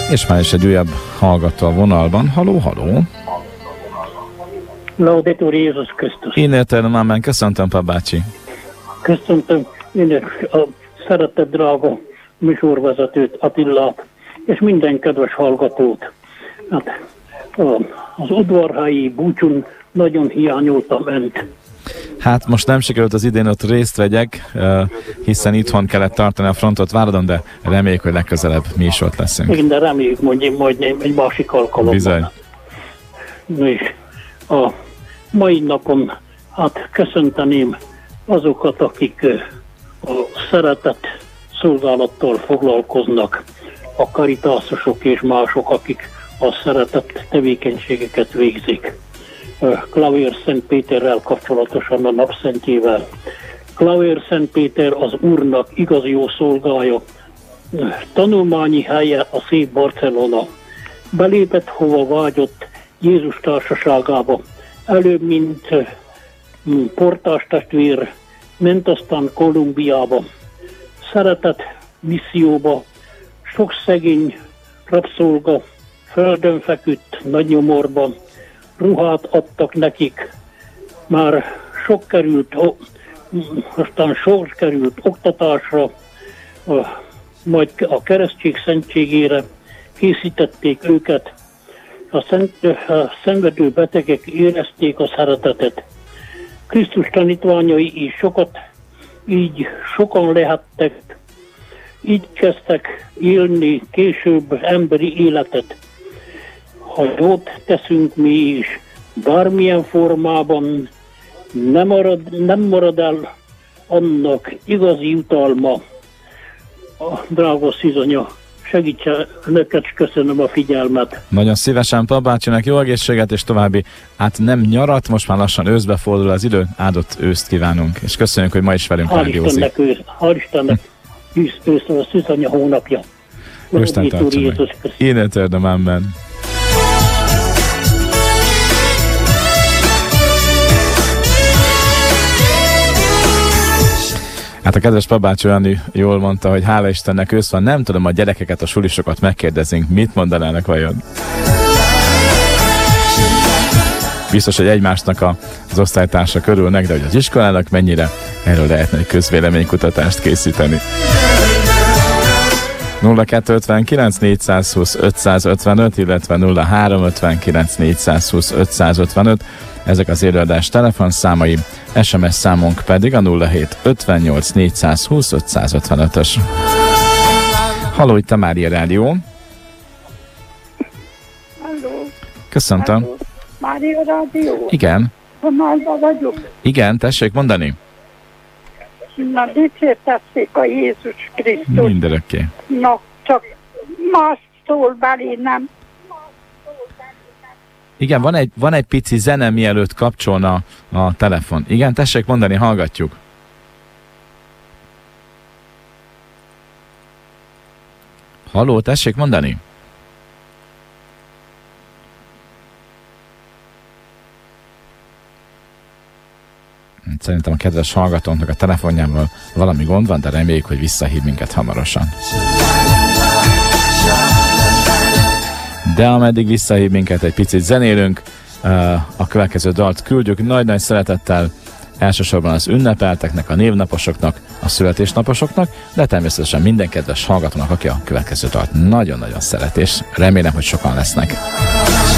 És már is egy újabb hallgató a vonalban. Haló, haló! Laudetur Jézus Krisztus. Én értelem, amen. Köszöntöm, Pap bácsi. Köszöntöm a szeretett drága műsorvezetőt, Attilát, és minden kedves hallgatót. Hát, az udvarhelyi búcsún nagyon hiányoltam önt. Hát most nem sikerült az idén ott részt vegyek, hiszen itthon kellett tartani a frontot Váradon, de reméljük, hogy legközelebb mi is ott leszünk. Igen, de reméljük, majd egy másik alkalommal. Bizony. És a mai napon hát köszönteném azokat, akik a szeretet szolgálattal foglalkoznak, a karitásosok és mások, akik a szeretet tevékenységeket végzik. Klavér Szent Péterrel kapcsolatosan a napszentjével. Klavér Szent Péter az Úrnak igazi jó szolgája. Tanulmányi helye a szép Barcelona. Belépett, hova vágyott, Jézus társaságába. Előbb, mint portás testvér, ment aztán Kolumbiába. Szeretett misszióba, sok szegény rabszolga földön feküdt nagy nyomorban, ruhát adtak nekik, már sok került, aztán sor került oktatásra, majd a keresztség szentségére készítették őket. A szenvedő betegek érezték a szeretetet. Krisztus tanítványai is így sokan lehettek, így kezdtek élni később emberi életet. Ha jót teszünk mi is, bármilyen formában, nem marad el annak igazi jutalma. A drága Szizonya, segítse önöket, és köszönöm a figyelmet. Nagyon szívesen, Pap bácsinak jó egészséget, és további, hát nem nyarat, most már lassan őszbe fordul az idő, áldott őszt kívánunk, és köszönjük, hogy ma is velünk rádiózik. Hál' Istennek, ősz a Szizonya hónapja. Isten tartsa meg. Én értem, amen. Hát a kedves Pap bácsi olyan jól mondta, hogy hála Istennek ősz van, nem tudom, a gyerekeket, a sulisokat megkérdezünk, mit mondanának vajon. Biztos, hogy egymásnak az osztálytársak örülnek, de hogy az iskolának mennyire, erről lehetne egy közvéleménykutatást készíteni. 0259 420 555, illetve 0359 420 555, ezek az élőadás telefonszámai, SMS számunk pedig a 0758 420 555-ös. Halló, itt a Mária Rádió. Halló. Köszöntöm. Halló. Mária Rádió? Igen. Honnan vagyok? Igen, tessék mondani. Na, dicsértessék a Jézus Krisztus. Mindörökké. Na, csak más szól belé, nem? Igen, van egy pici zene, mielőtt kapcsolna a telefon. Igen, tessék mondani, hallgatjuk. Halló, tessék mondani? Szerintem a kedves hallgatónknak a telefonjával valami gond van, de reméljük, hogy visszahív minket hamarosan. De ameddig visszahív minket, egy picit zenélünk, a következő dalt küldjük nagy-nagy szeretettel, elsősorban az ünnepelteknek, a névnaposoknak, a születésnaposoknak, de természetesen minden kedves hallgatónak, aki a következő dalt nagyon-nagyon szeret, és remélem, hogy sokan lesznek.